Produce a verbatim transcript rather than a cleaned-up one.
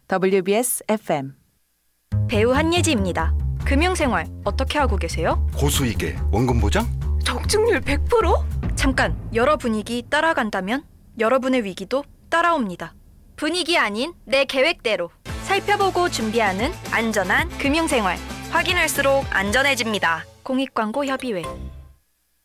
더블유비에스 에프엠. 배우 한예지입니다. 금융생활 어떻게 하고 계세요? 고수익에 원금 보장? 적중률 백 퍼센트? 잠깐, 여러 분위기 따라간다면 여러분의 위기도 따라옵니다. 분위기 아닌 내 계획대로 살펴보고 준비하는 안전한 금융생활. 확인할수록 안전해집니다. 공익광고협의회.